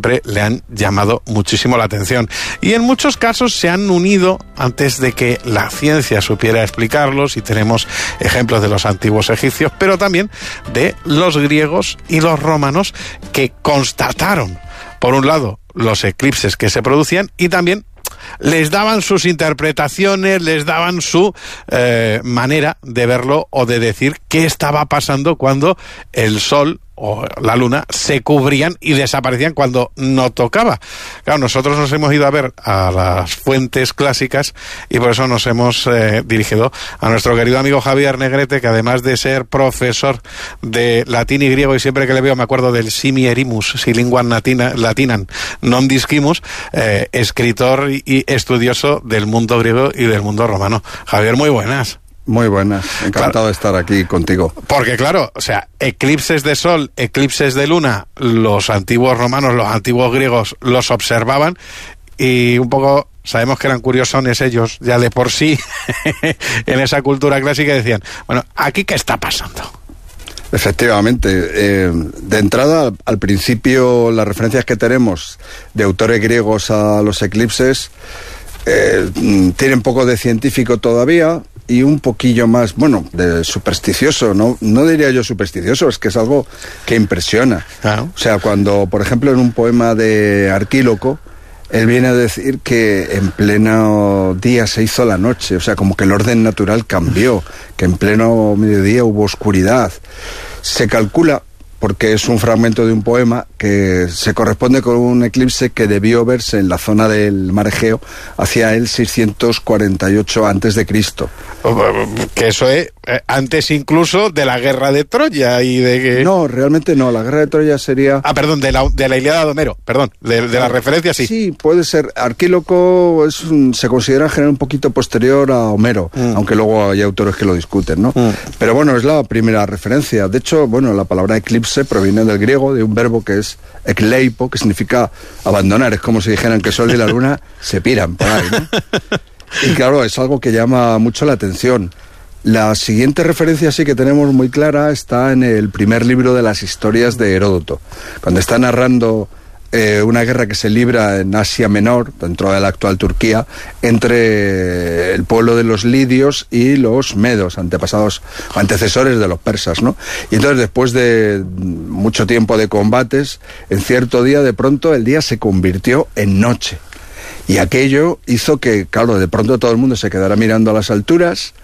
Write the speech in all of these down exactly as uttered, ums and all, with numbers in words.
siempre le han llamado muchísimo la atención. Y en muchos casos se han unido antes de que la ciencia supiera explicarlos, y tenemos ejemplos de los antiguos egipcios, pero también de los griegos y los romanos, que constataron, por un lado, los eclipses que se producían, y también les daban sus interpretaciones, les daban su eh, manera de verlo o de decir qué estaba pasando cuando el sol o la luna se cubrían y desaparecían cuando no tocaba. Claro, nosotros nos hemos ido a ver a las fuentes clásicas y por eso nos hemos eh, dirigido a nuestro querido amigo Javier Negrete, que además de ser profesor de latín y griego, y siempre que le veo me acuerdo del simi erimus, si linguam latina, latinan non discimus, eh, escritor y, y estudioso del mundo griego y del mundo romano. Javier, muy buenas. Muy buenas, encantado claro, de estar aquí contigo. Porque claro, o sea, eclipses de sol, eclipses de luna, los antiguos romanos, los antiguos griegos los observaban, y un poco sabemos que eran curiosones ellos ya de por sí en esa cultura clásica, y decían, bueno, ¿aquí qué está pasando? Efectivamente, eh, de entrada, al, al principio, las referencias que tenemos de autores griegos a los eclipses eh, tienen poco de científico todavía, y un poquillo más, bueno, de supersticioso, no no diría yo supersticioso, es que es algo que impresiona. Claro. O sea, cuando, por ejemplo, en un poema de Arquíloco, él viene a decir que en pleno día se hizo la noche, o sea, como que el orden natural cambió, que en pleno mediodía hubo oscuridad. Se calcula, porque es un fragmento de un poema, que se corresponde con un eclipse que debió verse en la zona del mar Egeo hacia el seiscientos cuarenta y ocho antes de Cristo. Que eso es antes incluso de la guerra de Troya y de que... No, realmente no, la guerra de Troya sería... Ah, perdón, de la, de la Ilíada de Homero, perdón, de, de la referencia, sí. Sí, puede ser. Arquíloco es un, se considera en general un poquito posterior a Homero, mm. aunque luego hay autores que lo discuten, ¿no? Mm. Pero bueno, es la primera referencia. De hecho, bueno, la palabra eclipse proviene del griego, de un verbo que es ekleipo, que significa abandonar. Es como si dijeran que el sol y la luna se piran por ahí, ¿no? Y claro, es algo que llama mucho la atención. La siguiente referencia sí que tenemos muy clara está en el primer libro de las historias de Heródoto, cuando está narrando eh, una guerra que se libra en Asia Menor, dentro de la actual Turquía, entre el pueblo de los lidios y los medos, antepasados, antecesores de los persas, ¿no? Y entonces, después de mucho tiempo de combates, en cierto día, de pronto, el día se convirtió en noche. Y aquello hizo que, claro, de pronto todo el mundo se quedara mirando a las alturas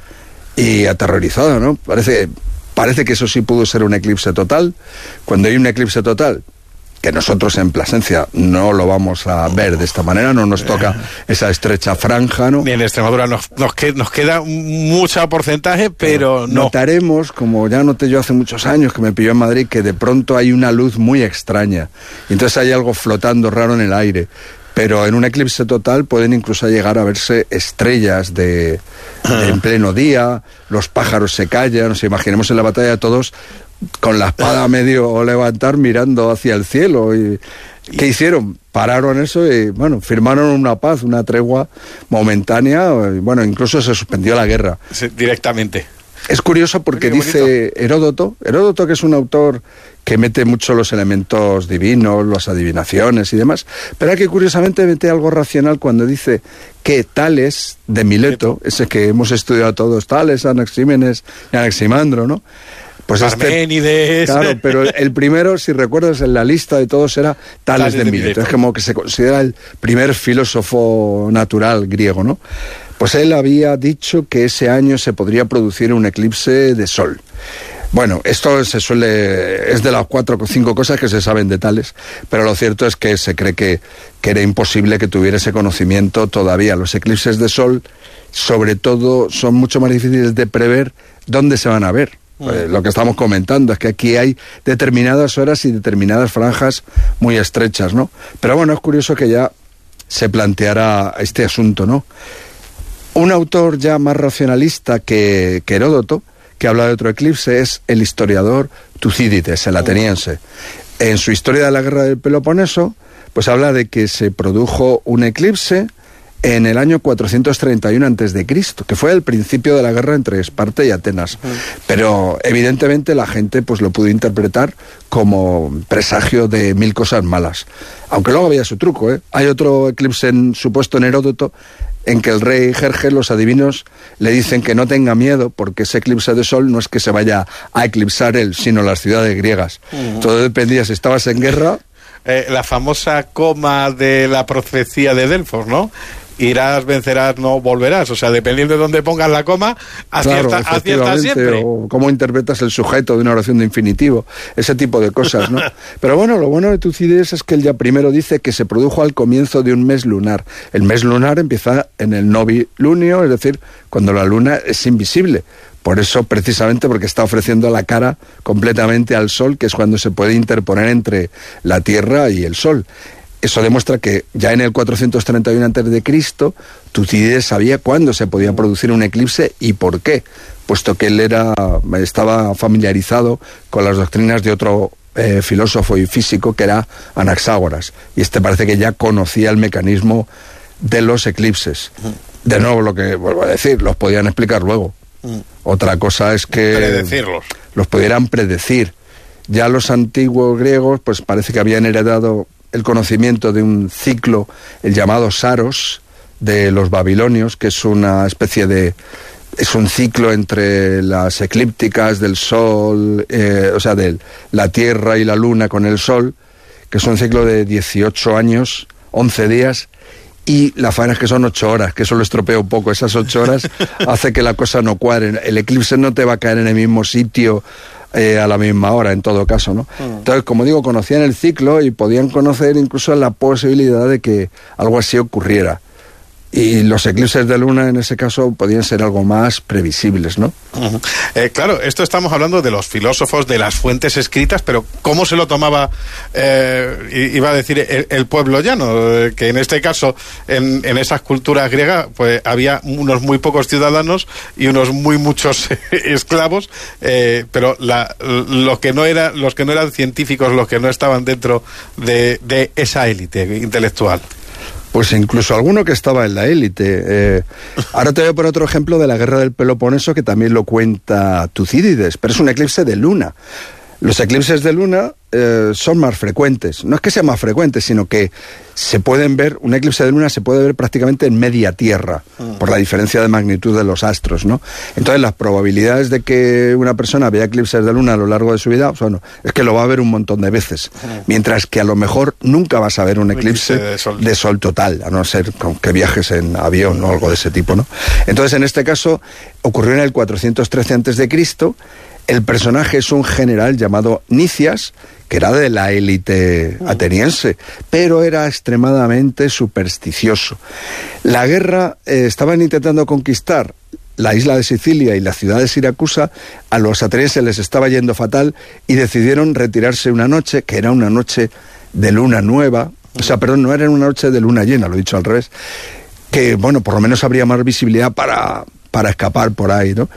y aterrorizado, ¿no? Parece, parece que eso sí pudo ser un eclipse total. Cuando hay un eclipse total, que nosotros en Plasencia no lo vamos a ver de esta manera, no nos toca esa estrecha franja, ¿no? Ni en Extremadura nos, nos, que, nos queda mucho porcentaje, pero, pero no. Notaremos, como ya noté yo hace muchos años que me pilló en Madrid, que de pronto hay una luz muy extraña. Y entonces hay algo flotando raro en el aire. Pero en un eclipse total pueden incluso llegar a verse estrellas de, de en pleno día, los pájaros se callan, nos imaginemos en la batalla todos con la espada a medio levantar mirando hacia el cielo. Y ¿qué hicieron? Pararon eso y, bueno, firmaron una paz, una tregua momentánea, y, bueno, incluso se suspendió la guerra. Sí, directamente. Es curioso porque dice Heródoto, Heródoto que es un autor que mete mucho los elementos divinos, las adivinaciones y demás, pero aquí curiosamente mete algo racional cuando dice que Tales de Mileto, ese que hemos estudiado todos, Tales, Anaxímenes y Anaximandro, ¿no? Pues Parménides. Este, claro, pero el primero, si recuerdas, en la lista de todos era Tales, Tales de, de Mileto. Mileto. Es como que se considera el primer filósofo natural griego, ¿no? Pues él había dicho que ese año se podría producir un eclipse de sol. Bueno, esto se suele es de las cuatro o cinco cosas que se saben de Tales, pero lo cierto es que se cree que, que era imposible que tuviera ese conocimiento todavía. Los eclipses de sol, sobre todo, son mucho más difíciles de prever dónde se van a ver. Pues lo que estamos comentando es que aquí hay determinadas horas y determinadas franjas muy estrechas, ¿no? Pero bueno, es curioso que ya se planteara este asunto, ¿no? Un autor ya más racionalista que, que Heródoto, que habla de otro eclipse, es el historiador Tucídides, el ateniense. En su historia de la guerra del Peloponeso, pues habla de que se produjo un eclipse en el año cuatrocientos treinta y uno antes de Cristo, que fue el principio de la guerra entre Esparta y Atenas. Uh-huh. Pero evidentemente la gente pues lo pudo interpretar como presagio de mil cosas malas. Aunque luego había su truco, ¿eh? Hay otro eclipse en, supuesto en Heródoto, en que el rey Jerjes, los adivinos, le dicen que no tenga miedo porque ese eclipse de sol no es que se vaya a eclipsar él, sino las ciudades griegas. Uh-huh. Todo dependía si estabas en guerra. Eh, la famosa coma de la profecía de Delfos, ¿no? Irás, vencerás, no volverás. O sea, dependiendo de dónde pongas la coma, acierta, claro, acierta siempre. O cómo interpretas el sujeto de una oración de infinitivo, ese tipo de cosas, ¿no? Pero bueno, lo bueno de Tucídides es que él ya primero dice que se produjo al comienzo de un mes lunar. El mes lunar empieza en el novilunio, es decir, cuando la luna es invisible. Por eso, precisamente, porque está ofreciendo la cara completamente al sol, que es cuando se puede interponer entre la Tierra y el sol. Eso demuestra que ya en el cuatrocientos treinta y uno antes de Cristo, Tucídides sabía cuándo se podía producir un eclipse y por qué, puesto que él era, estaba familiarizado con las doctrinas de otro eh, filósofo y físico que era Anaxágoras. Y este parece que ya conocía el mecanismo de los eclipses. De nuevo, lo que vuelvo a decir, los podían explicar luego. Otra cosa es que predecirlos. Los pudieran predecir. Ya los antiguos griegos, pues parece que habían heredado el conocimiento de un ciclo, el llamado Saros, de los babilonios, que es una especie de... es un ciclo entre las eclípticas del sol, eh, o sea, de la Tierra y la Luna con el sol, que es un ciclo de dieciocho años, once días, y la faena es que son ocho horas, que eso lo estropea un poco. Esas ocho horas hace que la cosa no cuadre. El eclipse no te va a caer en el mismo sitio Eh, a la misma hora, en todo caso, ¿no? Mm. Entonces, como digo, conocían el ciclo y podían conocer incluso la posibilidad de que algo así ocurriera. Y los eclipses de luna, en ese caso, podían ser algo más previsibles, ¿no? Uh-huh. Eh, claro, esto estamos hablando de los filósofos, de las fuentes escritas, pero ¿cómo se lo tomaba, eh, iba a decir, el, el pueblo llano? Eh, que en este caso, en, en esas culturas griegas, pues había unos muy pocos ciudadanos y unos muy muchos esclavos, eh, pero la, los que no era, los que no eran científicos, los que no estaban dentro de, de esa élite intelectual. Pues incluso alguno que estaba en la élite. Eh, ahora te voy a poner otro ejemplo de la guerra del Peloponeso, que también lo cuenta Tucídides, pero es un eclipse de luna. Los eclipses de luna eh, son más frecuentes. No es que sean más frecuentes, sino que se pueden ver, un eclipse de luna se puede ver prácticamente en media Tierra, mm. por la diferencia de magnitud de los astros, ¿no? Entonces las probabilidades de que una persona vea eclipses de luna a lo largo de su vida, bueno, es que lo va a ver un montón de veces. Mm. Mientras que a lo mejor nunca vas a ver un eclipse, un eclipse de, sol. de sol total, a no ser que viajes en avión o algo de ese tipo, ¿no? Entonces en este caso ocurrió en el cuatrocientos trece antes de Cristo. El personaje es un general llamado Nicias, que era de la élite ateniense, pero era extremadamente supersticioso. La guerra, eh, estaban intentando conquistar la isla de Sicilia y la ciudad de Siracusa. A los atenienses les estaba yendo fatal y decidieron retirarse una noche, que era una noche de luna nueva, o sea, perdón, no era una noche de luna llena, lo he dicho al revés, que, bueno, por lo menos habría más visibilidad para, para escapar por ahí, ¿no?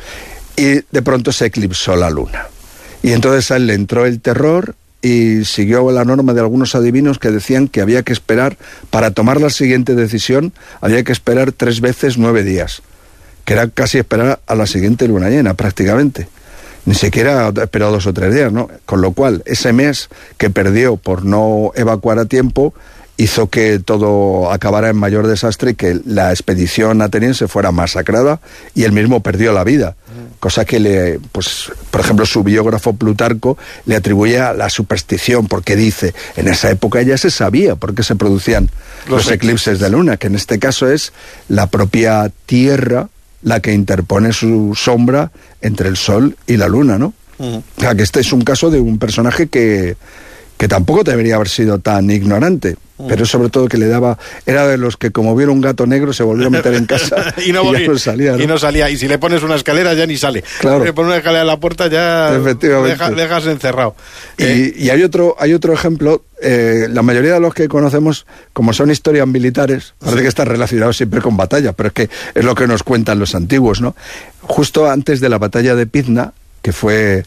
Y de pronto se eclipsó la luna. Y entonces a él le entró el terror y siguió la norma de algunos adivinos que decían que había que esperar, para tomar la siguiente decisión, había que esperar tres veces nueve días, que era casi esperar a la siguiente luna llena, prácticamente. Ni siquiera esperó dos o tres días, ¿no? Con lo cual, ese mes que perdió por no evacuar a tiempo hizo que todo acabara en mayor desastre y que la expedición ateniense fuera masacrada y él mismo perdió la vida. Cosa que, le, pues, por ejemplo, su biógrafo Plutarco le atribuye a la superstición, porque dice, en esa época ya se sabía por qué se producían los, los eclipses de luna, que en este caso es la propia Tierra la que interpone su sombra entre el Sol y la Luna, ¿no? Uh-huh. O sea, que este es un caso de un personaje que, que tampoco debería haber sido tan ignorante, uh-huh. pero sobre todo que le daba, era de los que como vieron un gato negro se volvió a meter en casa y, no, y ya no salía, ¿no? Y no salía, y si le pones una escalera ya ni sale. Claro. Le pones una escalera a la puerta ya deja, dejas encerrado. Y, eh. y hay otro, hay otro ejemplo, eh, la mayoría de los que conocemos, como son historias militares, parece sí. que están relacionados siempre con batalla, pero es que es lo que nos cuentan los antiguos, ¿no? Justo antes de la batalla de Pydna, que fue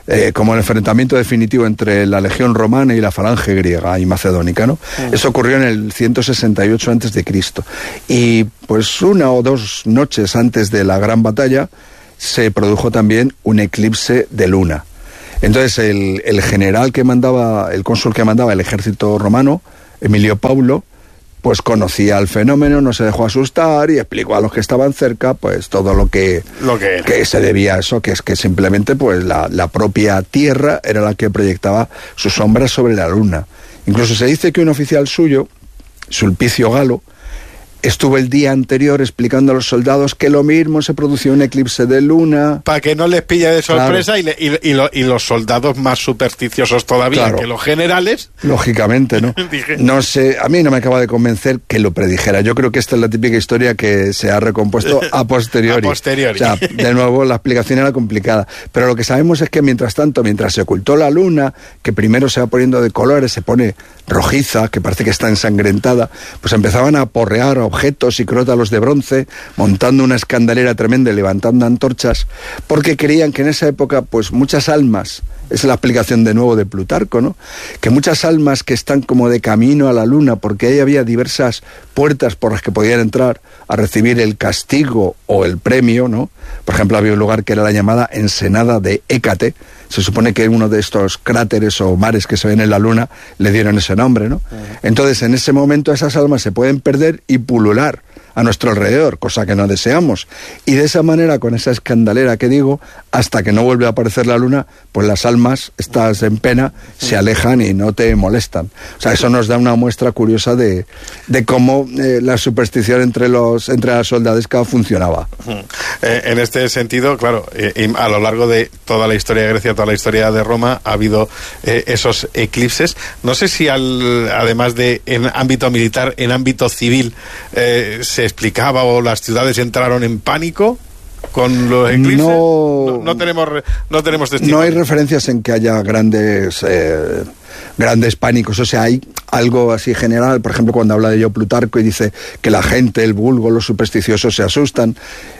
eh, como el enfrentamiento definitivo entre la legión romana y la falange griega y macedónica, ¿no? Mm. Eso ocurrió en el ciento sesenta y ocho antes de Cristo. Y pues una o dos noches antes de la gran batalla se produjo también un eclipse de luna. Entonces el, el general que mandaba, el cónsul que mandaba el ejército romano, Emilio Paulo, pues conocía el fenómeno, no se dejó asustar y explicó a los que estaban cerca pues todo lo que, lo que, que se debía a eso, que es que simplemente pues la, la propia Tierra era la que proyectaba sus sombras sobre la luna. Incluso se dice que un oficial suyo, Sulpicio Galo, estuvo el día anterior explicando a los soldados que lo mismo se producía un eclipse de luna. Para que no les pille de sorpresa, claro. y, le, y, y, lo, y los soldados más supersticiosos todavía, claro, que los generales. Lógicamente, ¿no? Dije. No sé, a mí no me acaba de convencer que lo predijera. Yo creo que esta es la típica historia que se ha recompuesto a posteriori. A posteriori. O sea, de nuevo, la explicación era complicada. Pero lo que sabemos es que mientras tanto, mientras se ocultó la luna, que primero se va poniendo de colores, se pone rojiza, que parece que está ensangrentada, pues empezaban a porrear objetos y crótalos de bronce, montando una escandalera tremenda y levantando antorchas, porque creían que en esa época, pues muchas almas, es la explicación de nuevo de Plutarco, ¿no? Que muchas almas que están como de camino a la luna, porque ahí había diversas puertas por las que podían entrar a recibir el castigo o el premio, ¿no? Por ejemplo, había un lugar que era la llamada Ensenada de Hécate. Se supone que uno de estos cráteres o mares que se ven en la luna le dieron ese nombre, ¿no? Uh-huh. Entonces, en ese momento esas almas se pueden perder y pulular a nuestro alrededor, cosa que no deseamos. Y de esa manera, con esa escandalera que digo, hasta que no vuelve a aparecer la luna, pues las almas, estás en pena, se alejan y no te molestan. O sea, eso nos da una muestra curiosa de, de cómo eh, la superstición entre los entre las soldadesca funcionaba. Eh, en este sentido, claro, eh, a lo largo de toda la historia de Grecia, toda la historia de Roma, ha habido eh, esos eclipses. No sé si al, además de en ámbito militar, en ámbito civil, eh, se explicaba o las ciudades entraron en pánico con los eclipses. No, no, no tenemos no tenemos testimonios. No hay referencias en que haya grandes eh, grandes pánicos. O sea, hay algo así general. Por ejemplo, cuando habla de ello Plutarco y dice que la gente, el vulgo, los supersticiosos se asustan.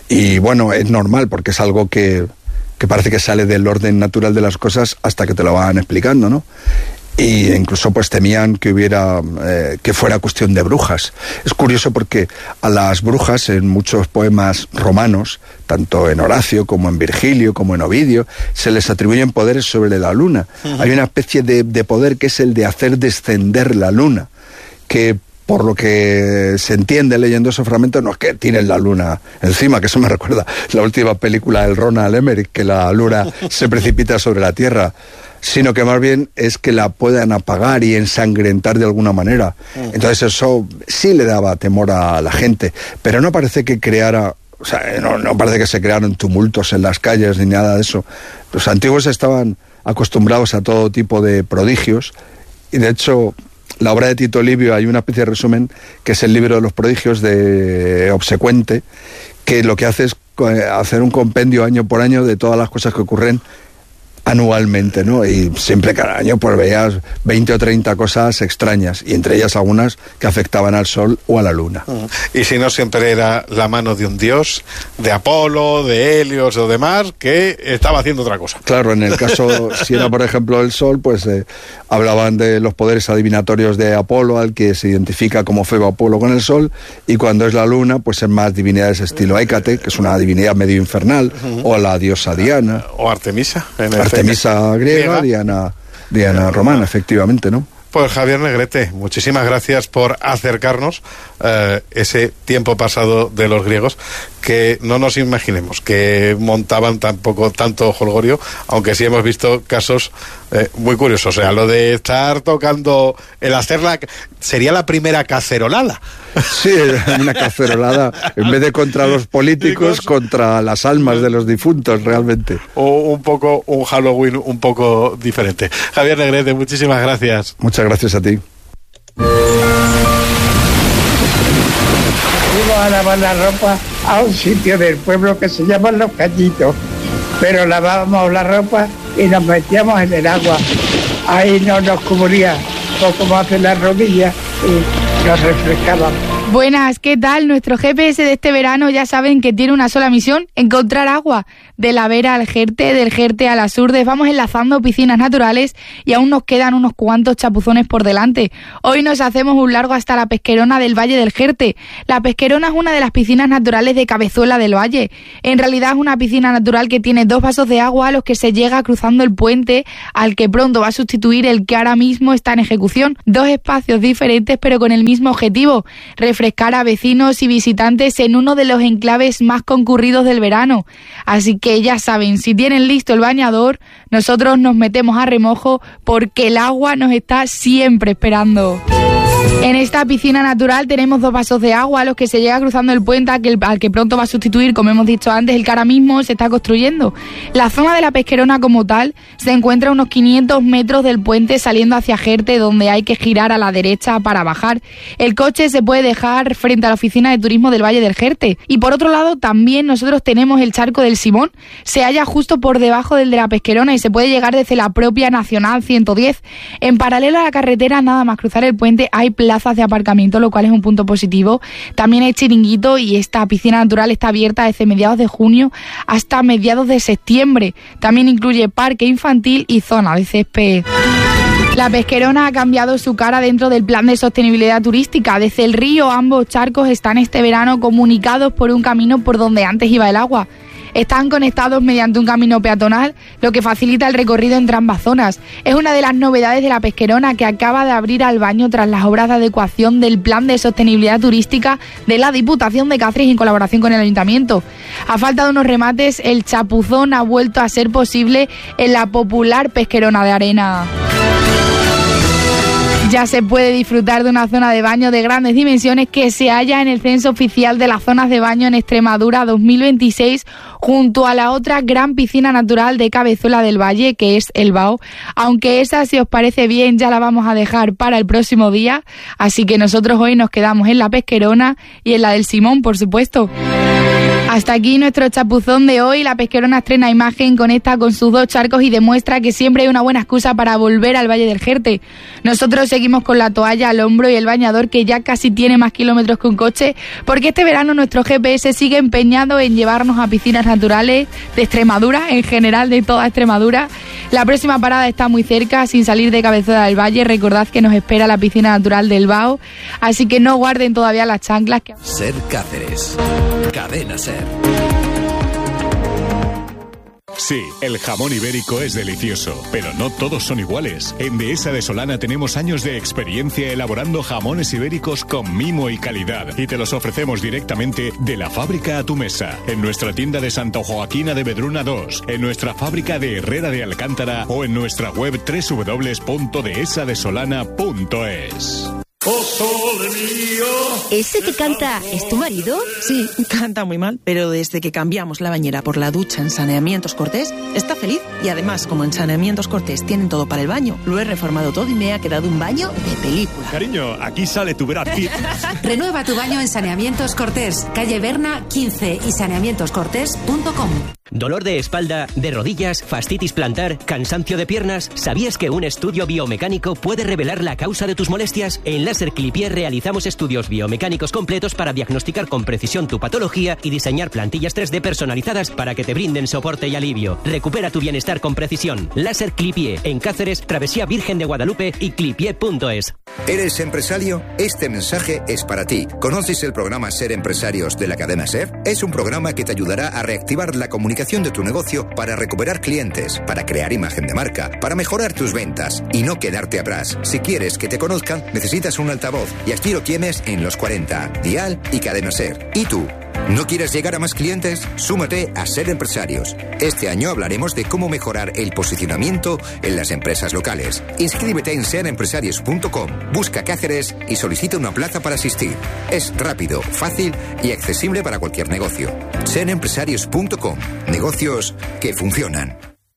Y bueno, es normal porque es algo que, que parece que sale del orden natural de las cosas hasta que te lo van explicando, ¿no? Y incluso pues temían que hubiera eh, que fuera cuestión de brujas. Es curioso porque a las brujas en muchos poemas romanos, tanto en Horacio como en Virgilio como en Ovidio, se les atribuyen poderes sobre la luna. Uh-huh. Hay una especie de, de poder que es el de hacer descender la luna, que por lo que se entiende leyendo esos fragmentos, no es que tienen la luna encima, que eso me recuerda la última película del Ronald Emmerich, que la luna se precipita sobre la Tierra, sino que más bien es que la puedan apagar y ensangrentar de alguna manera. Entonces eso sí le daba temor a la gente, pero no parece que creara, o sea, no, no parece que se crearon tumultos en las calles ni nada de eso. Los antiguos estaban acostumbrados a todo tipo de prodigios, y de hecho la obra de Tito Livio, hay una especie de resumen que es el libro de los prodigios de Obsecuente, que lo que hace es hacer un compendio año por año de todas las cosas que ocurren anualmente, ¿no? Y siempre cada año pues veías veinte o treinta cosas extrañas, y entre ellas algunas que afectaban al sol o a la luna. Y si no, siempre era la mano de un dios, de Apolo, de Helios o demás, que estaba haciendo otra cosa. Claro, en el caso, si era por ejemplo el sol, pues eh, hablaban de los poderes adivinatorios de Apolo, al que se identifica como Febo Apolo con el sol, y cuando es la luna, pues es más divinidades estilo Hécate, que es una divinidad medio infernal, uh-huh. o la diosa Diana. O Artemisa. En el Artemisa griega, griega. Diana, Diana romana, efectivamente, ¿no? Pues Javier Negrete, muchísimas gracias por acercarnos eh, ese tiempo pasado de los griegos, que no nos imaginemos que montaban tampoco tanto jolgorio, aunque sí hemos visto casos eh, muy curiosos. O sea, lo de estar tocando, el hacerla, sería la primera cacerolada. Sí, una cacerolada, en vez de contra los políticos, contra las almas de los difuntos, realmente. O un poco, un Halloween un poco diferente. Javier Negrete, muchísimas gracias. Muchas gracias a ti. Fuimos a lavar la ropa a un sitio del pueblo que se llama Los Cañitos, pero lavábamos la ropa y nos metíamos en el agua. Ahí no nos cubría poco más de las rodillas y nos refrescábamos. Buenas, ¿qué tal? Nuestro G P S de este verano ya saben que tiene una sola misión, encontrar agua. De la Vera al Jerte, del Jerte a las Urdes, vamos enlazando piscinas naturales y aún nos quedan unos cuantos chapuzones por delante. Hoy nos hacemos un largo hasta la Pesquerona del Valle del Jerte. La Pesquerona es una de las piscinas naturales de Cabezuela del Valle. En realidad es una piscina natural que tiene dos vasos de agua a los que se llega cruzando el puente al que pronto va a sustituir el que ahora mismo está en ejecución. Dos espacios diferentes pero con el mismo objetivo, refrescar a vecinos y visitantes en uno de los enclaves más concurridos del verano. Así que ya saben, si tienen listo el bañador, nosotros nos metemos a remojo porque el agua nos está siempre esperando. En esta piscina natural tenemos dos vasos de agua a los que se llega cruzando el puente al que, al que pronto va a sustituir, como hemos dicho antes, el que ahora mismo se está construyendo. La zona de la Pesquerona como tal se encuentra a unos quinientos metros del puente saliendo hacia Jerte, donde hay que girar a la derecha para bajar. El coche se puede dejar frente a la oficina de turismo del Valle del Jerte. Y por otro lado también nosotros tenemos el charco del Simón. Se halla justo por debajo del de la Pesquerona y se puede llegar desde la propia Nacional ciento diez. En paralelo a la carretera, nada más cruzar el puente, hay plazas de aparcamiento, lo cual es un punto positivo. También hay chiringuito y esta piscina natural está abierta desde mediados de junio hasta mediados de septiembre. También incluye parque infantil y zona de césped. La Pesquerona ha cambiado su cara dentro del plan de sostenibilidad turística. Desde el río ambos charcos están este verano comunicados por un camino por donde antes iba el agua. Están conectados mediante un camino peatonal, lo que facilita el recorrido entre ambas zonas. Es una de las novedades de la Pesquerona, que acaba de abrir al baño tras las obras de adecuación del Plan de Sostenibilidad Turística de la Diputación de Cáceres en colaboración con el Ayuntamiento. A falta de unos remates, el chapuzón ha vuelto a ser posible en la popular Pesquerona de arena. Ya se puede disfrutar de una zona de baño de grandes dimensiones que se halla en el censo oficial de las zonas de baño en Extremadura dos mil veintiséis, junto a la otra gran piscina natural de Cabezuela del Valle, que es el Bao. Aunque esa, si os parece bien, ya la vamos a dejar para el próximo día, así que nosotros hoy nos quedamos en la Pesquerona y en la del Simón, por supuesto. Hasta aquí nuestro chapuzón de hoy. La Pesquerona estrena imagen, conecta con sus dos charcos y demuestra que siempre hay una buena excusa para volver al Valle del Jerte. Nosotros seguimos con la toalla al hombro y el bañador, que ya casi tiene más kilómetros que un coche, porque este verano nuestro G P S sigue empeñado en llevarnos a piscinas naturales de Extremadura, en general de toda Extremadura. La próxima parada está muy cerca, sin salir de Cabezuela del Valle. Recordad que nos espera la piscina natural del Bao, así que no guarden todavía las chanclas. Que... Ser Cáceres. Cadena Ser. Sí, el jamón ibérico es delicioso, pero no todos son iguales. En Dehesa de Solana tenemos años de experiencia elaborando jamones ibéricos con mimo y calidad, y te los ofrecemos directamente de la fábrica a tu mesa, en nuestra tienda de Santa Joaquina de Vedruna dos, en nuestra fábrica de Herrera de Alcántara o en nuestra web doble u doble u doble u punto dehesa de solana punto es. ¡Oh, sole mío! ¿Ese que canta es tu marido? Sí, canta muy mal, pero desde que cambiamos la bañera por la ducha en Saneamientos Cortés, está feliz. Y además, como en Saneamientos Cortés tienen todo para el baño, lo he reformado todo y me ha quedado un baño de película. Cariño, aquí sale tu Brad Pitt. Renueva tu baño en Saneamientos Cortés, calle Berna quince y saneamientos cortés punto com. ¿Dolor de espalda, de rodillas, fascitis plantar, cansancio de piernas? ¿Sabías que un estudio biomecánico puede revelar la causa de tus molestias? En Láser Clipier realizamos estudios biomecánicos completos para diagnosticar con precisión tu patología y diseñar plantillas tres D personalizadas para que te brinden soporte y alivio. Recupera tu bienestar con precisión. Láser Clipier, en Cáceres, Travesía Virgen de Guadalupe y clipier punto es. ¿Eres empresario? Este mensaje es para ti. ¿Conoces el programa Ser Empresarios de la cadena SER? Es un programa que te ayudará a reactivar la comunicación de tu negocio para recuperar clientes, para crear imagen de marca, para mejorar tus ventas y no quedarte atrás. Si quieres que te conozcan, necesitas un altavoz y aquí lo tienes en Los cuarenta, Dial y Cadena SER. ¿Y tú? ¿No quieres llegar a más clientes? Súmate a Ser Empresarios. Este año hablaremos de cómo mejorar el posicionamiento en las empresas locales. Inscríbete en ser empresarios punto com, busca Cáceres y solicita una plaza para asistir. Es rápido, fácil y accesible para cualquier negocio. ser empresarios punto com. Negocios que funcionan.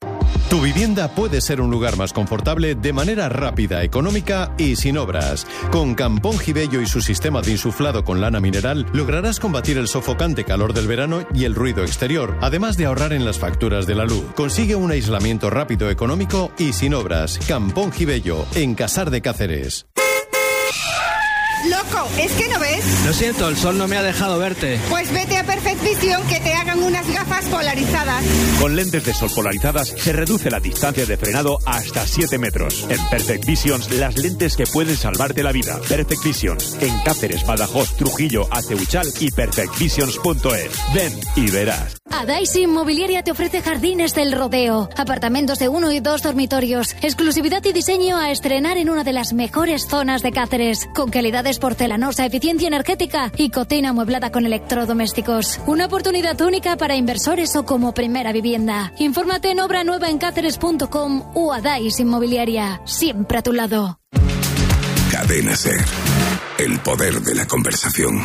Tu vivienda puede ser un lugar más confortable de manera rápida, económica y sin obras. Con Campón Gibello y su sistema de insuflado con lana mineral lograrás combatir el sofocante calor del verano y el ruido exterior, además de ahorrar en las facturas de la luz. Consigue un aislamiento rápido, económico y sin obras. Campón Gibello, en Casar de Cáceres. Los loco, ¿es que no ves? Lo siento, el sol no me ha dejado verte. Pues vete a Perfect Vision que te hagan unas gafas polarizadas. Con lentes de sol polarizadas se reduce la distancia de frenado hasta siete metros. En Perfect Visions, las lentes que pueden salvarte la vida. Perfect Visions, en Cáceres, Badajoz, Trujillo, Aceuchal y perfect visions punto es. Ven y verás. Adaisy Inmobiliaria te ofrece Jardines del Rodeo, apartamentos de uno y dos dormitorios, exclusividad y diseño a estrenar en una de las mejores zonas de Cáceres, con calidades porcelanosa, eficiencia energética y cocina amueblada con electrodomésticos. Una oportunidad única para inversores o como primera vivienda. Infórmate en obra nueva en cáceres punto com o Adaisy Inmobiliaria, siempre a tu lado. Cadena SER, el poder de la conversación.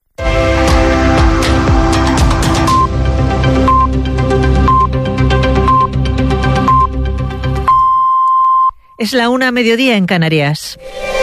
Es la una a mediodía en Canarias.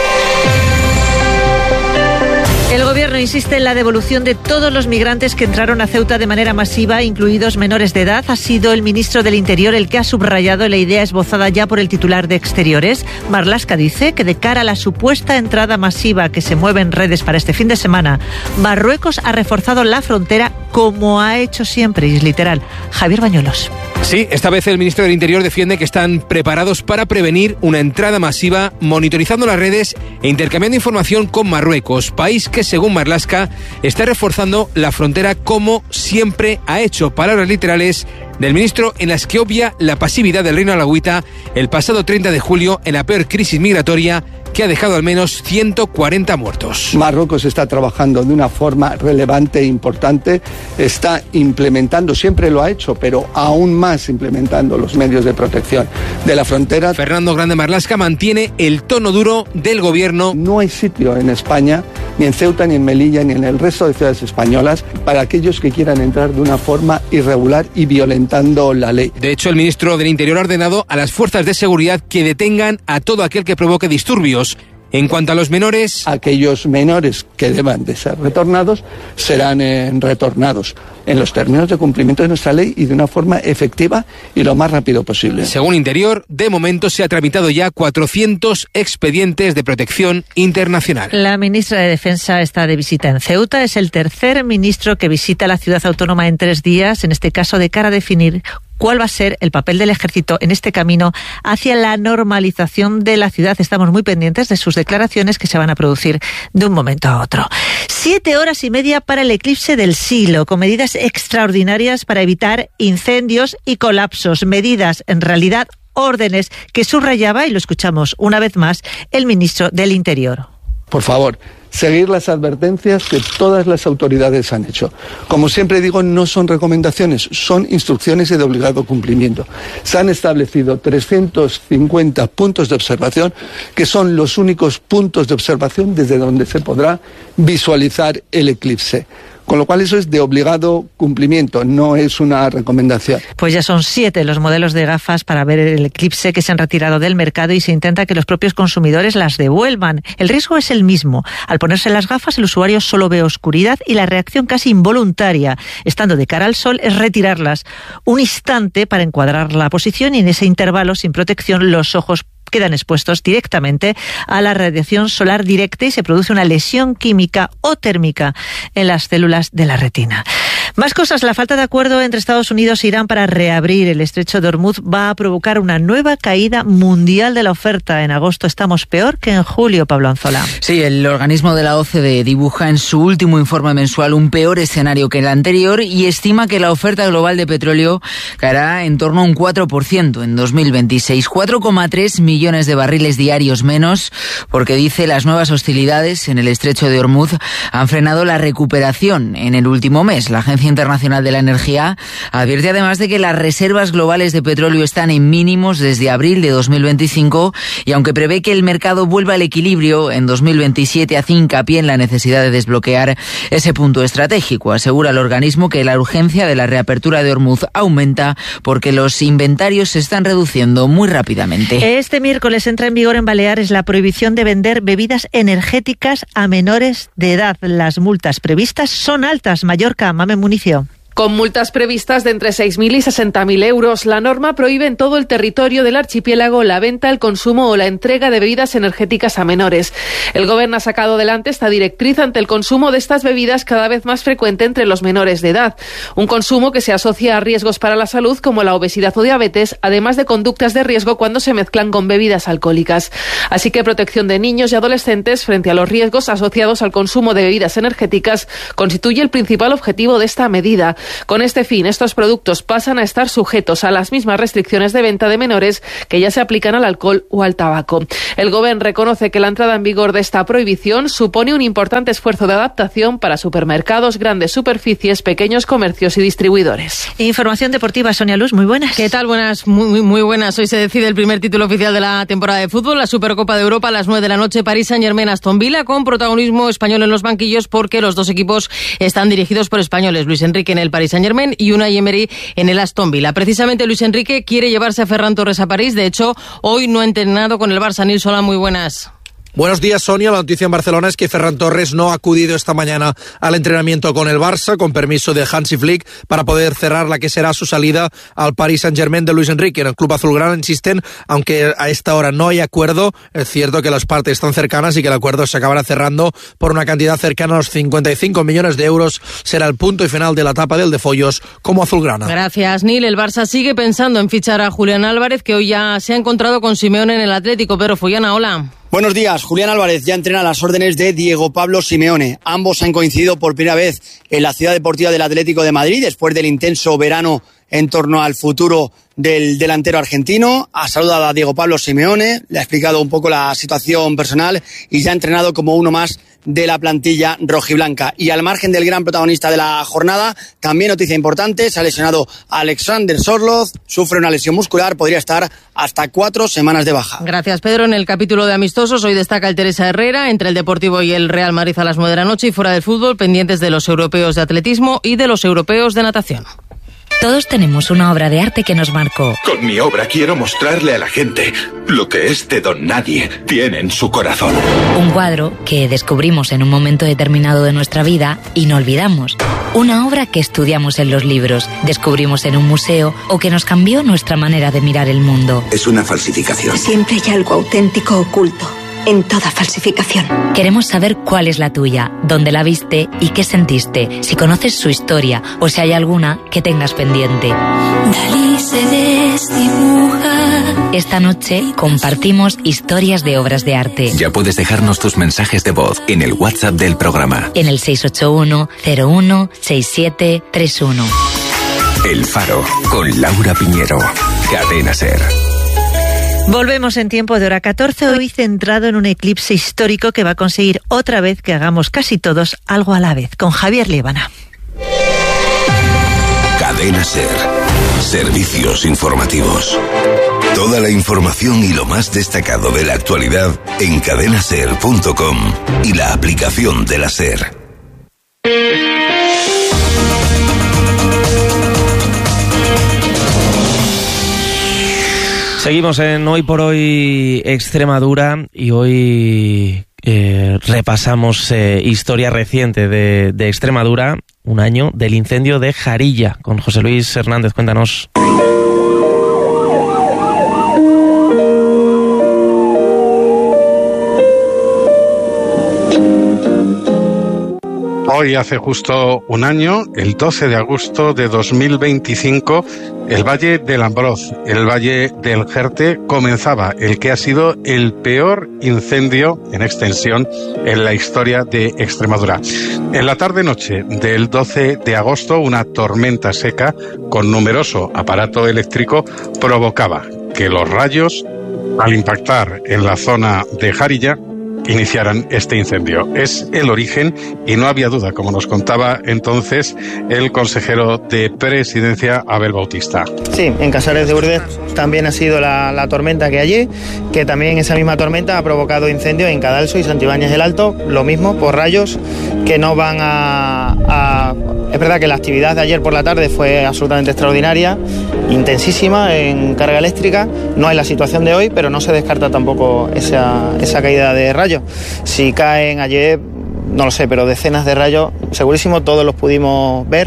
El Gobierno insiste en la devolución de todos los migrantes que entraron a Ceuta de manera masiva, incluidos menores de edad. Ha sido el ministro del Interior el que ha subrayado la idea esbozada ya por el titular de Exteriores. Marlaska dice que de cara a la supuesta entrada masiva que se mueve en redes para este fin de semana, Marruecos ha reforzado la frontera como ha hecho siempre, y es literal. Javier Bañuelos. Sí, esta vez el ministro del Interior defiende que están preparados para prevenir una entrada masiva, monitorizando las redes e intercambiando información con Marruecos, país que, según Marlaska, está reforzando la frontera como siempre ha hecho. Palabras literales del ministro en las que obvia la pasividad del reino alauita el pasado treinta de julio en la peor crisis migratoria que ha dejado al menos ciento cuarenta muertos. Marruecos está trabajando de una forma relevante e importante, está implementando, siempre lo ha hecho, pero aún más implementando los medios de protección de la frontera. Fernando Grande Marlaska mantiene el tono duro del gobierno. No hay sitio en España, ni en Ceuta, ni en Melilla, ni en el resto de ciudades españolas, para aquellos que quieran entrar de una forma irregular y violentando la ley. De hecho, el ministro del Interior ha ordenado a las fuerzas de seguridad que detengan a todo aquel que provoque disturbios. En cuanto a los menores, aquellos menores que deban de ser retornados serán eh, retornados en los términos de cumplimiento de nuestra ley y de una forma efectiva y lo más rápido posible. Según Interior, de momento se ha tramitado ya cuatrocientos expedientes de protección internacional. La ministra de Defensa está de visita en Ceuta. Es el tercer ministro que visita la ciudad autónoma en tres días, en este caso de cara a definir cuál va a ser el papel del ejército en este camino hacia la normalización de la ciudad. Estamos muy pendientes de sus declaraciones que se van a producir de un momento a otro. Siete horas y media para el eclipse del siglo, con medidas extraordinarias para evitar incendios y colapsos. Medidas, en realidad, órdenes que subrayaba, y lo escuchamos una vez más, el ministro del Interior. Por favor, seguir las advertencias que todas las autoridades han hecho. Como siempre digo, no son recomendaciones, son instrucciones y de obligado cumplimiento. Se han establecido trescientos cincuenta puntos de observación, que son los únicos puntos de observación desde donde se podrá visualizar el eclipse. Con lo cual eso es de obligado cumplimiento, no es una recomendación. Pues ya son siete los modelos de gafas para ver el eclipse que se han retirado del mercado y se intenta que los propios consumidores las devuelvan. El riesgo es el mismo. Al ponerse las gafas, el usuario solo ve oscuridad y la reacción casi involuntaria, estando de cara al sol, es retirarlas. Un instante para encuadrar la posición y en ese intervalo, sin protección, los ojos quedan expuestos directamente a la radiación solar directa y se produce una lesión química o térmica en las células de la retina. Más cosas. La falta de acuerdo entre Estados Unidos e Irán para reabrir el estrecho de Hormuz va a provocar una nueva caída mundial de la oferta. En agosto estamos peor que en julio, Pablo Anzola. Sí, el organismo de la O C D E dibuja en su último informe mensual un peor escenario que el anterior y estima que la oferta global de petróleo caerá en torno a un cuatro por ciento en dos mil veintiséis. cuatro coma tres millones de barriles diarios menos, porque dice las nuevas hostilidades en el estrecho de Hormuz han frenado la recuperación en el último mes. La Agencia Internacional de la Energía advierte además de que las reservas globales de petróleo están en mínimos desde abril de dos mil veinticinco y aunque prevé que el mercado vuelva al equilibrio en dos mil veintisiete, hace hincapié en la necesidad de desbloquear ese punto estratégico. Asegura el organismo que la urgencia de la reapertura de Hormuz aumenta porque los inventarios se están reduciendo muy rápidamente. Este miércoles entra en vigor en Baleares la prohibición de vender bebidas energéticas a menores de edad. Las multas previstas son altas. Mallorca, Mame Municio. con multas previstas de entre seis mil y sesenta mil euros. La norma prohíbe en todo el territorio del archipiélago la venta, el consumo o la entrega de bebidas energéticas a menores. El Gobierno ha sacado adelante esta directriz ante el consumo de estas bebidas cada vez más frecuente entre los menores de edad. Un consumo que se asocia a riesgos para la salud como la obesidad o diabetes, además de conductas de riesgo cuando se mezclan con bebidas alcohólicas. Así que protección de niños y adolescentes frente a los riesgos asociados al consumo de bebidas energéticas constituye el principal objetivo de esta medida. Con este fin, estos productos pasan a estar sujetos a las mismas restricciones de venta de menores que ya se aplican al alcohol o al tabaco. El Gobierno reconoce que la entrada en vigor de esta prohibición supone un importante esfuerzo de adaptación para supermercados, grandes superficies, pequeños comercios y distribuidores. Información deportiva, Sonia Luz, muy buenas. ¿Qué tal? Buenas, muy, muy buenas. Hoy se decide el primer título oficial de la temporada de fútbol, la Supercopa de Europa a las nueve de la noche, París Saint-Germain Aston Villa, con protagonismo español en los banquillos porque los dos equipos están dirigidos por españoles, Luis Enrique en el París Saint-Germain y Unai Emery en el Aston Villa. Precisamente Luis Enrique quiere llevarse a Ferran Torres a París, de hecho, hoy no ha entrenado con el Barça. Nils, hola, muy buenas. Buenos días, Sonia. La noticia en Barcelona es que Ferran Torres no ha acudido esta mañana al entrenamiento con el Barça, con permiso de Hansi Flick, para poder cerrar la que será su salida al Paris Saint-Germain de Luis Enrique. En el club azulgrana insisten, aunque a esta hora no hay acuerdo, es cierto que las partes están cercanas y que el acuerdo se acabará cerrando por una cantidad cercana a los cincuenta y cinco millones de euros. Será el punto y final de la etapa del de Follos como azulgrana. Gracias, Nil. El Barça sigue pensando en fichar a Julián Álvarez, que hoy ya se ha encontrado con Simeone en el Atlético. Pedro Follana, hola. Buenos días. Julián Álvarez ya entrena a las órdenes de Diego Pablo Simeone. Ambos han coincidido por primera vez en la ciudad deportiva del Atlético de Madrid después del intenso verano en torno al futuro del delantero argentino. Ha saludado a Diego Pablo Simeone, le ha explicado un poco la situación personal y ya ha entrenado como uno más de la plantilla rojiblanca. Y al margen del gran protagonista de la jornada, también noticia importante, se ha lesionado Alexander Sorloth, sufre una lesión muscular, podría estar hasta cuatro semanas de baja. Gracias, Pedro. En el capítulo de amistosos, hoy destaca el Teresa Herrera, entre el Deportivo y el Real Madrid a las nueve de la noche, y fuera del fútbol, pendientes de los europeos de atletismo y de los europeos de natación. Todos tenemos una obra de arte que nos marcó. Con mi obra quiero mostrarle a la gente lo que este don nadie tiene en su corazón. Un cuadro que descubrimos en un momento determinado de nuestra vida y no olvidamos. Una obra que estudiamos en los libros, descubrimos en un museo o que nos cambió nuestra manera de mirar el mundo. Es una falsificación. Siempre hay algo auténtico oculto en toda falsificación. Queremos saber cuál es la tuya, dónde la viste y qué sentiste, si conoces su historia o si hay alguna que tengas pendiente. Dalí se desdibuja. Esta noche compartimos historias de obras de arte. Ya puedes dejarnos tus mensajes de voz en el WhatsApp del programa. En el seis ocho uno, cero uno, seis siete tres uno. El Faro, con Laura Piñero. Cadena SER. Volvemos en tiempo de hora catorce, hoy centrado en un eclipse histórico que va a conseguir otra vez que hagamos casi todos algo a la vez, con Javier Liébana. Cadena SER. Servicios informativos. Toda la información y lo más destacado de la actualidad en cadena ser punto com y la aplicación de la SER. Seguimos en Hoy por Hoy Extremadura y hoy eh, repasamos eh, historia reciente de, de Extremadura, un año del incendio de Jarilla, con José Luis Hernández. Cuéntanos. Hoy hace justo un año, el doce de agosto de dos mil veinticinco, el Valle del Ambroz, el Valle del Jerte, comenzaba el que ha sido el peor incendio en extensión en la historia de Extremadura. En la tarde-noche del doce de agosto, una tormenta seca con numeroso aparato eléctrico provocaba que los rayos, al impactar en la zona de Jarilla, iniciaran este incendio. Es el origen y no había duda, como nos contaba entonces el consejero de Presidencia, Abel Bautista. Sí, en Casares de Urdes también ha sido la, la tormenta que allí, que también esa misma tormenta ha provocado incendios en Cadalso y Santibáñez del Alto, lo mismo por rayos que no van a, a... Es verdad que la actividad de ayer por la tarde fue absolutamente extraordinaria, intensísima en carga eléctrica, no es la situación de hoy, pero no se descarta tampoco esa, esa caída de rayos. Si caen ayer, no lo sé, pero decenas de rayos, segurísimo todos los pudimos ver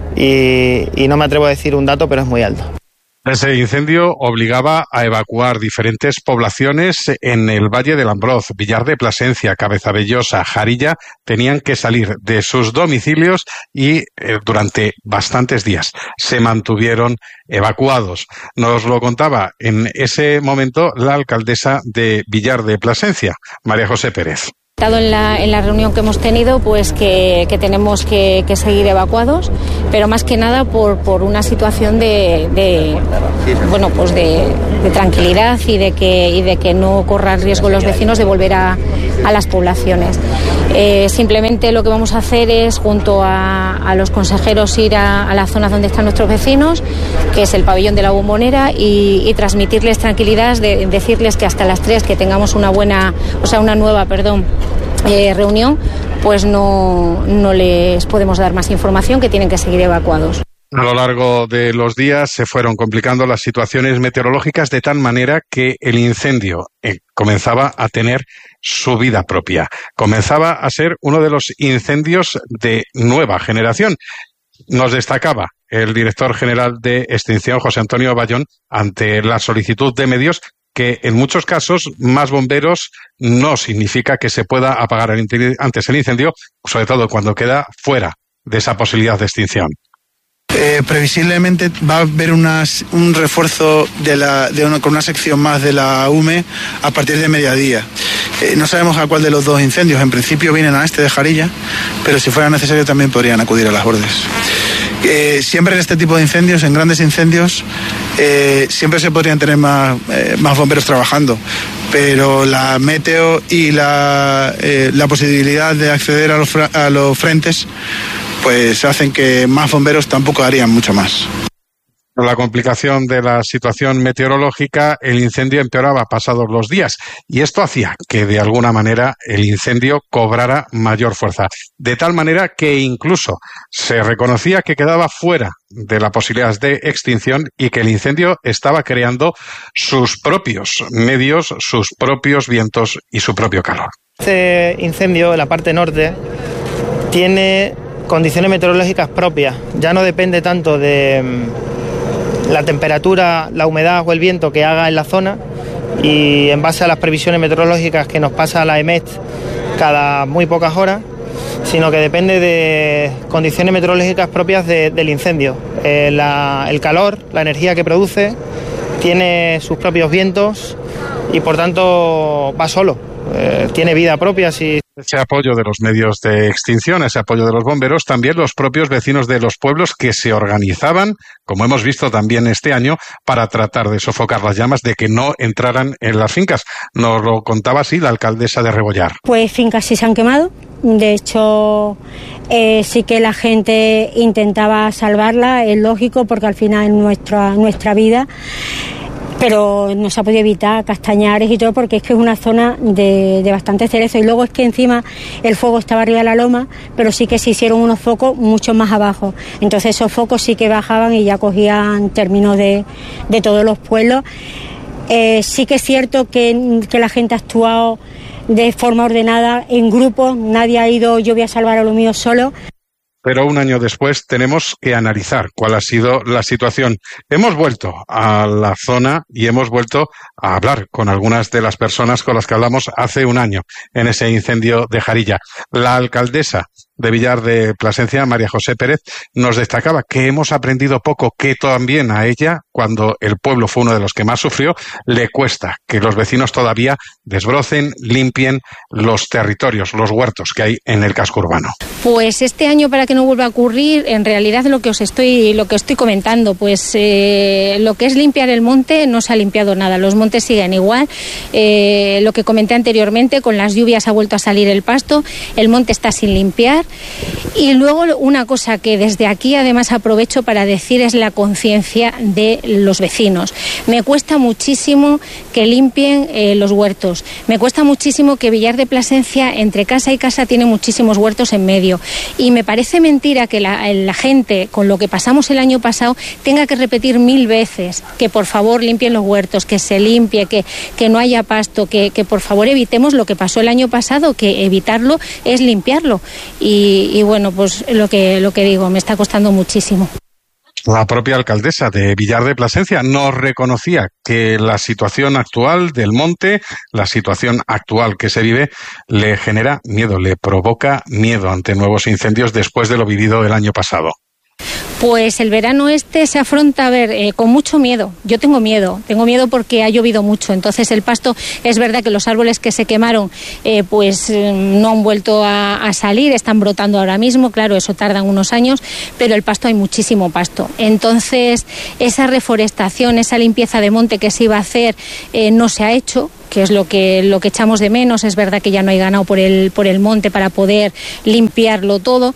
y, y no me atrevo a decir un dato, pero es muy alto. Ese incendio obligaba a evacuar diferentes poblaciones en el Valle del Ambroz, Villar de Plasencia, Cabezabellosa, Jarilla. Tenían que salir de sus domicilios y eh, durante bastantes días se mantuvieron evacuados. Nos lo contaba en ese momento la alcaldesa de Villar de Plasencia, María José Pérez. En la, en la reunión que hemos tenido, pues que, que tenemos que, que seguir evacuados, pero más que nada por, por una situación de, de bueno, pues de, de tranquilidad y de que y de que no corran riesgo los vecinos de volver a, a las poblaciones. Eh, simplemente lo que vamos a hacer es, junto a, a los consejeros, ir a, a la zona donde están nuestros vecinos, que es el pabellón de la Bombonera, y, y transmitirles tranquilidad, de, decirles que hasta las tres que tengamos una buena, o sea, una nueva, perdón, Eh, reunión, pues no, no les podemos dar más información, que tienen que seguir evacuados. A lo largo de los días se fueron complicando las situaciones meteorológicas de tal manera que el incendio eh, comenzaba a tener su vida propia. Comenzaba a ser uno de los incendios de nueva generación. Nos destacaba el director general de Extinción, José Antonio Bayón, ante la solicitud de medios, que en muchos casos más bomberos no significa que se pueda apagar antes el incendio, sobre todo cuando queda fuera de esa posibilidad de extinción. Eh, previsiblemente va a haber unas, un refuerzo de la, de una, con una sección más de la U M E a partir de mediodía. Eh, no sabemos a cuál de los dos incendios. En principio vienen a este de Jarilla, pero si fuera necesario también podrían acudir a las Bordes. Eh, siempre en este tipo de incendios, en grandes incendios, eh, siempre se podrían tener más, eh, más bomberos trabajando, pero la meteo y la, eh, la posibilidad de acceder a los, a los frentes pues hacen que más bomberos tampoco harían mucho más. Con la complicación de la situación meteorológica, el incendio empeoraba pasados los días, y esto hacía que de alguna manera el incendio cobrara mayor fuerza, de tal manera que incluso se reconocía que quedaba fuera de la posibilidad de extinción y que el incendio estaba creando sus propios medios, sus propios vientos y su propio calor. Este incendio en la parte norte tiene condiciones meteorológicas propias, ya no depende tanto de la temperatura, la humedad o el viento que haga en la zona, y en base a las previsiones meteorológicas que nos pasa la E M E T cada muy pocas horas, sino que depende de condiciones meteorológicas propias de, del incendio. Eh, la, el calor, la energía que produce, tiene sus propios vientos y por tanto va solo, eh, tiene vida propia. Si Ese apoyo de los medios de extinción, ese apoyo de los bomberos, también los propios vecinos de los pueblos que se organizaban, como hemos visto también este año, para tratar de sofocar las llamas, de que no entraran en las fincas. Nos lo contaba así la alcaldesa de Rebollar. Pues fincas sí se han quemado. De hecho, eh, sí que la gente intentaba salvarla, es lógico, porque al final es nuestra, nuestra vida. Pero no se ha podido evitar castañares y todo, porque es que es una zona de, de bastante cerezo. Y luego es que encima el fuego estaba arriba de la loma, pero sí que se hicieron unos focos mucho más abajo. Entonces esos focos sí que bajaban y ya cogían términos de, de todos los pueblos. Eh, sí que es cierto que, que la gente ha actuado de forma ordenada, en grupos. Nadie ha ido, yo voy a salvar a lo mío solo. Pero un año después tenemos que analizar cuál ha sido la situación. Hemos vuelto a la zona y hemos vuelto a hablar con algunas de las personas con las que hablamos hace un año en ese incendio de Jarilla. La alcaldesa de Villar de Plasencia, María José Pérez, nos destacaba que hemos aprendido poco, que también a ella, cuando el pueblo fue uno de los que más sufrió, le cuesta que los vecinos todavía desbrocen, limpien los territorios, los huertos que hay en el casco urbano. Pues este año, para que no vuelva a ocurrir, en realidad lo que os estoy, lo que estoy comentando, pues eh, lo que es limpiar el monte no se ha limpiado nada, los montes siguen igual. Eh, lo que comenté anteriormente, con las lluvias ha vuelto a salir el pasto, el monte está sin limpiar. Y luego una cosa que desde aquí además aprovecho para decir es la conciencia de los vecinos. Me cuesta muchísimo que limpien eh, los huertos, me cuesta muchísimo que Villar de Plasencia, entre casa y casa, tiene muchísimos huertos en medio, y me parece mentira que la, la gente, con lo que pasamos el año pasado, tenga que repetir mil veces que por favor limpien los huertos, que se limpie, que, que no haya pasto, que, que por favor evitemos lo que pasó el año pasado, que evitarlo es limpiarlo. Y y, y bueno, pues lo que, lo que digo, me está costando muchísimo. La propia alcaldesa de Villar de Plasencia nos reconocía que la situación actual del monte, la situación actual que se vive, le genera miedo, le provoca miedo ante nuevos incendios después de lo vivido el año pasado. Pues el verano este se afronta, a ver, eh, con mucho miedo. Yo tengo miedo, tengo miedo porque ha llovido mucho. Entonces el pasto, es verdad que los árboles que se quemaron, eh, pues eh, no han vuelto a, a salir, están brotando ahora mismo. Claro, eso tarda unos años, pero el pasto, hay muchísimo pasto. Entonces esa reforestación, esa limpieza de monte que se iba a hacer, eh, no se ha hecho, que es lo que lo que echamos de menos. Es verdad que ya no hay ganado por el por el monte para poder limpiarlo todo,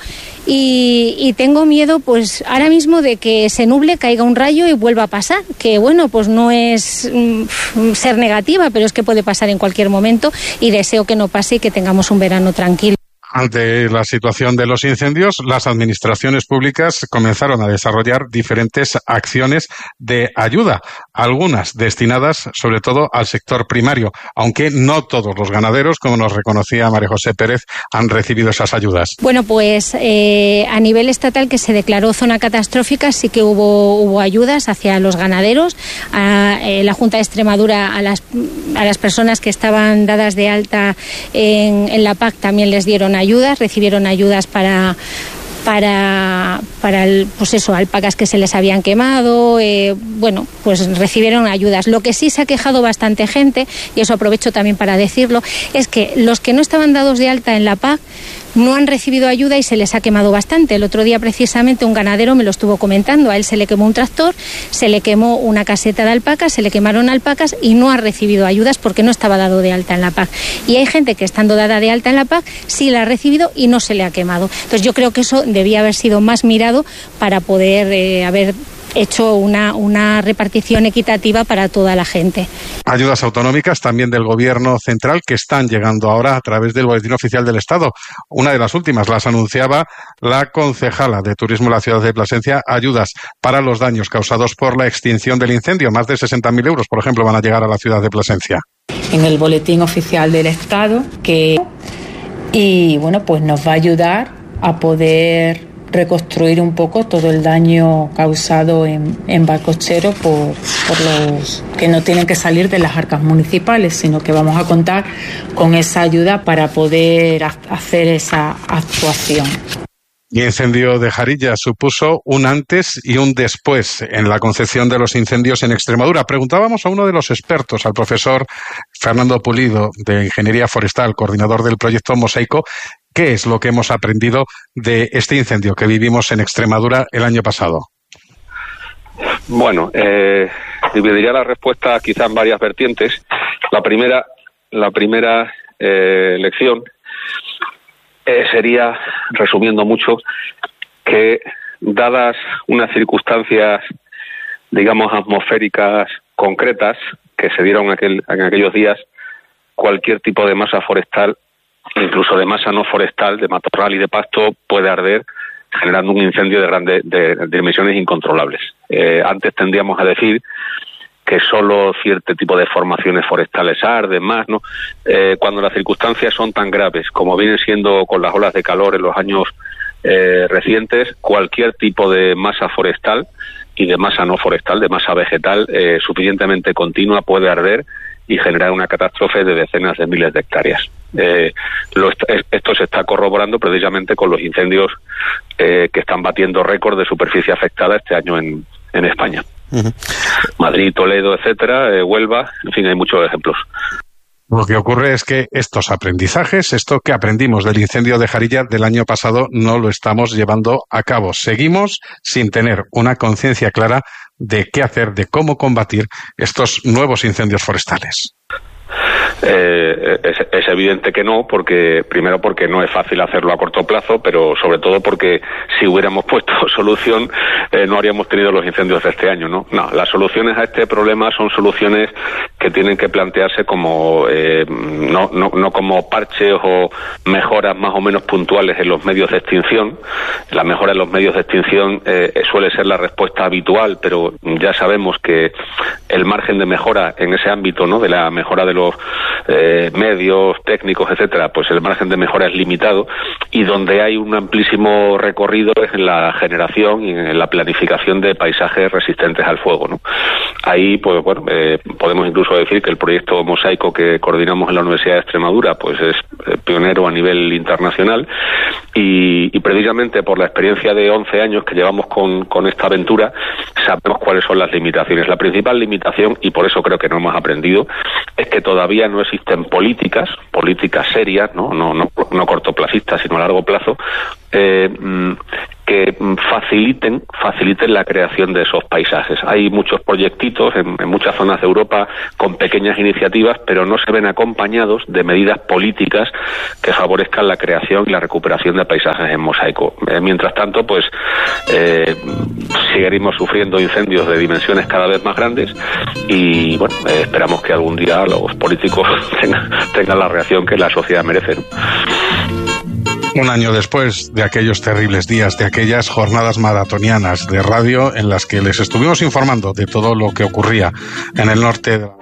y, y tengo miedo pues ahora mismo de que se nuble, caiga un rayo y vuelva a pasar, que bueno, pues no es mm, ser negativa, pero es que puede pasar en cualquier momento, y deseo que no pase y que tengamos un verano tranquilo. Ante la situación de los incendios, las administraciones públicas comenzaron a desarrollar diferentes acciones de ayuda, algunas destinadas sobre todo al sector primario, aunque no todos los ganaderos, como nos reconocía María José Pérez, han recibido esas ayudas. Bueno, pues eh, a nivel estatal, que se declaró zona catastrófica, sí que hubo, hubo ayudas hacia los ganaderos. A, eh, la Junta de Extremadura, a las, a las personas que estaban dadas de alta en, en la P A C también les dieron ayudas. ayudas, recibieron ayudas para para para el, pues eso, alpacas que se les habían quemado, eh, bueno, pues recibieron ayudas. Lo que sí se ha quejado bastante gente, y eso aprovecho también para decirlo, es que los que no estaban dados de alta en la P A C no han recibido ayuda y se les ha quemado bastante. El otro día precisamente un ganadero me lo estuvo comentando, a él se le quemó un tractor, se le quemó una caseta de alpacas, se le quemaron alpacas y no ha recibido ayudas porque no estaba dado de alta en la P A C. Y hay gente que estando dada de alta en la P A C sí la ha recibido y no se le ha quemado. Entonces yo creo que eso debía haber sido más mirado para poder eh, haber hecho una, una repartición equitativa para toda la gente. Ayudas autonómicas también del Gobierno central que están llegando ahora a través del Boletín Oficial del Estado. Una de las últimas las anunciaba la concejala de Turismo de la ciudad de Plasencia, ayudas para los daños causados por la extinción del incendio. Más de sesenta mil euros, por ejemplo, van a llegar a la ciudad de Plasencia. En el Boletín Oficial del Estado, que y bueno, pues nos va a ayudar a poder reconstruir un poco todo el daño causado en, en Valcochero por, por los que no tienen que salir de las arcas municipales, sino que vamos a contar con esa ayuda para poder ha- hacer esa actuación. El incendio de Jarilla supuso un antes y un después en la concepción de los incendios en Extremadura. Preguntábamos a uno de los expertos, al profesor Fernando Pulido, de Ingeniería Forestal, coordinador del proyecto Mosaico, ¿qué es lo que hemos aprendido de este incendio que vivimos en Extremadura el año pasado? Bueno, eh, dividiría la respuesta quizá en varias vertientes. La primera, la primera eh, lección eh, sería, resumiendo mucho, que dadas unas circunstancias, digamos, atmosféricas concretas que se dieron aquel, en aquellos días, cualquier tipo de masa forestal, incluso de masa no forestal, de matorral y de pasto, puede arder, generando un incendio de grandes de, de dimensiones incontrolables. Eh, antes tendríamos a decir que solo cierto tipo de formaciones forestales arden más, ¿no? Eh, cuando las circunstancias son tan graves como vienen siendo con las olas de calor en los años eh, recientes, cualquier tipo de masa forestal y de masa no forestal, de masa vegetal eh, suficientemente continua puede arder y generar una catástrofe de decenas de miles de hectáreas. Eh, lo est- esto se está corroborando precisamente con los incendios eh, que están batiendo récord de superficie afectada este año en, en España. Uh-huh. Madrid, Toledo, etcétera, eh, Huelva, en fin, hay muchos ejemplos. Lo que ocurre es que estos aprendizajes, esto que aprendimos del incendio de Jarilla del año pasado, no lo estamos llevando a cabo. Seguimos sin tener una conciencia clara de qué hacer, de cómo combatir estos nuevos incendios forestales. Eh, es, es evidente que no, porque primero porque no es fácil hacerlo a corto plazo, pero sobre todo porque si hubiéramos puesto solución eh, no habríamos tenido los incendios de este año, ¿no? No, las soluciones a este problema son soluciones que tienen que plantearse como eh, no, no, no como parches o mejoras más o menos puntuales en los medios de extinción. La mejora en los medios de extinción eh, suele ser la respuesta habitual, pero ya sabemos que el margen de mejora en ese ámbito, ¿no?, de la mejora de los eh, medios, técnicos, etcétera, pues el margen de mejora es limitado, y donde hay un amplísimo recorrido es en la generación y en la planificación de paisajes resistentes al fuego, ¿no? Ahí, pues bueno, eh, podemos incluso decir que el proyecto Mosaico que coordinamos en la Universidad de Extremadura, pues es eh, pionero a nivel internacional, y, y precisamente por la experiencia de once años que llevamos con, con esta aventura, sabemos cuáles son las limitaciones. La principal limitación, y por eso creo que no hemos aprendido, es que todavía no existen políticas, políticas serias, no, no, no, no cortoplacistas, sino a largo plazo, eh, que faciliten faciliten la creación de esos paisajes. Hay muchos proyectitos en, en muchas zonas de Europa con pequeñas iniciativas, pero no se ven acompañados de medidas políticas que favorezcan la creación y la recuperación de paisajes en mosaico. Eh, mientras tanto, pues eh, seguiremos sufriendo incendios de dimensiones cada vez más grandes, y bueno, eh, esperamos que algún día los políticos tengan, tengan la reacción que la sociedad merece, ¿no? Un año después de aquellos terribles días, de aquellas jornadas maratonianas de radio en las que les estuvimos informando de todo lo que ocurría en el norte de la...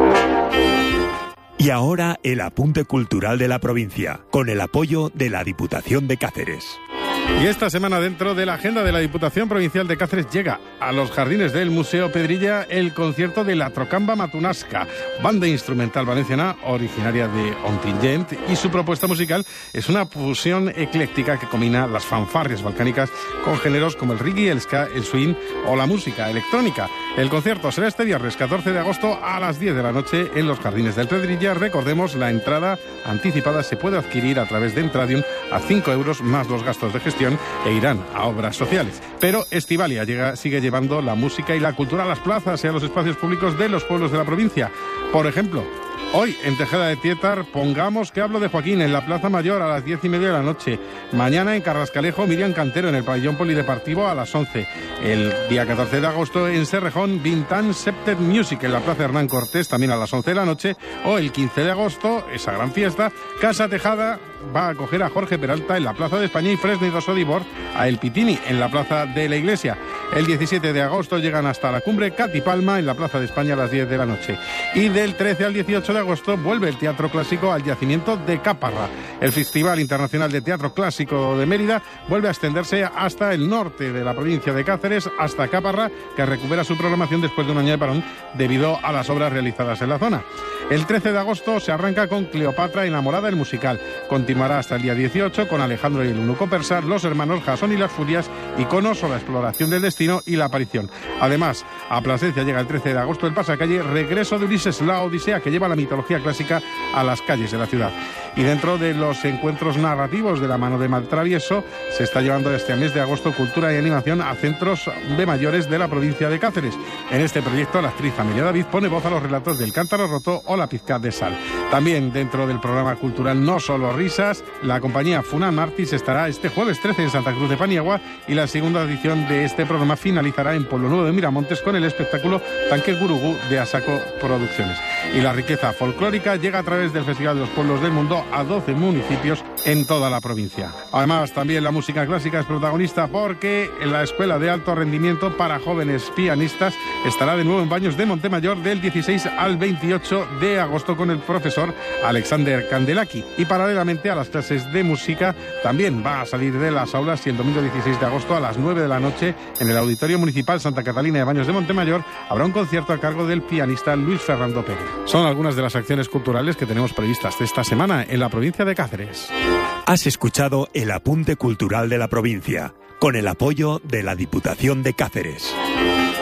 Y ahora el apunte cultural de la provincia, con el apoyo de la Diputación de Cáceres. Y esta semana, dentro de la agenda de la Diputación Provincial de Cáceres, llega a los jardines del Museo Pedrilla el concierto de la Trocamba Matunasca, banda instrumental valenciana originaria de Ontinyent, y su propuesta musical es una fusión ecléctica que combina las fanfarrias balcánicas con géneros como el reggae, el ska, el swing o la música electrónica. El concierto será este viernes catorce de agosto a las diez de la noche en los jardines del Pedrilla. Recordemos, la entrada anticipada se puede adquirir a través de Entradium a cinco euros más los gastos de gestión, e irán a obras sociales. Pero Estivalia llega, sigue llevando la música y la cultura a las plazas y a los espacios públicos de los pueblos de la provincia. Por ejemplo, hoy en Tejeda de Tietar, pongamos que hablo de Joaquín en la Plaza Mayor a las diez y media de la noche. Mañana en Carrascalejo, Miriam Cantero en el pabellón polideportivo a las once. El día catorce de agosto en Serrejón, Vintan Septet Music en la Plaza Hernán Cortés también a las once de la noche. O el quince de agosto, esa gran fiesta, Casa Tejada va a acoger a Jorge Peralta en la Plaza de España, y Fresno y Dosodibor a El Pitini en la Plaza de la Iglesia. El diecisiete de agosto llegan hasta la cumbre Cati Palma en la Plaza de España a las diez de la noche. Y del trece al dieciocho de agosto vuelve el Teatro Clásico al yacimiento de Caparra. El Festival Internacional de Teatro Clásico de Mérida vuelve a extenderse hasta el norte de la provincia de Cáceres, hasta Caparra, que recupera su programación después de un año de parón debido a las obras realizadas en la zona. El trece de agosto se arranca con Cleopatra enamorada, el musical. Continuará hasta el día dieciocho con Alejandro y el eunuco persa, Los hermanos Jasón y las furias, iconos sobre la exploración del destino y la aparición. Además, a Plasencia llega el trece de agosto el pasacalle Regreso de Ulises, la odisea que lleva la mitología clásica a las calles de la ciudad. Y dentro de los encuentros narrativos de la mano de Maltravieso, se está llevando este mes de agosto cultura y animación a centros de mayores de la provincia de Cáceres. En este proyecto, la actriz Amelia David pone voz a los relatos del Cántaro Roto o La Pizca de Sal. También dentro del programa cultural No Solo Risas, la compañía Funa Martis estará este jueves trece en Santa Cruz de Paniagua, y la segunda edición de este programa finalizará en Pueblo Nuevo de Miramontes con el espectáculo Tanque Gurugú de Asaco Producciones. Y la riqueza folclórica llega a través del Festival de los Pueblos del Mundo a doce municipios en toda la provincia. Además, también la música clásica es protagonista, porque en la Escuela de Alto Rendimiento para Jóvenes Pianistas estará de nuevo en Baños de Montemayor del dieciséis al veintiocho de agosto con el profesor Alexander Candelaki. Y paralelamente a las clases de música, también va a salir de las aulas, y el domingo dieciséis de agosto a las nueve de la noche en el Auditorio Municipal Santa Catalina de Baños de Montemayor habrá un concierto a cargo del pianista Luis Fernando Pérez. Son algunas de las acciones culturales que tenemos previstas esta semana en la provincia de Cáceres. Has escuchado el apunte cultural de la provincia, con el apoyo de la Diputación de Cáceres.